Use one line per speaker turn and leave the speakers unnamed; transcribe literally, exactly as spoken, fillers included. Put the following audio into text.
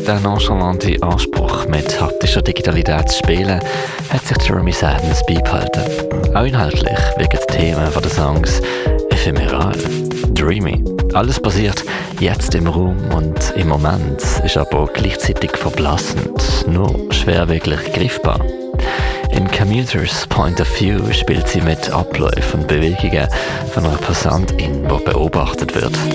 den nonchalanten Anspruch, mit haptischer Digitalität zu spielen, hat sich Jeremy Sadness beibehalten. Auch inhaltlich wirken die Themen der Songs ephemeral, dreamy. Alles passiert jetzt im Raum und im Moment ist aber gleichzeitig verblassend, nur schwer wirklich greifbar. In Commuters Point of View spielt sie mit Abläufen und Bewegungen von einer Passantin, die beobachtet wird.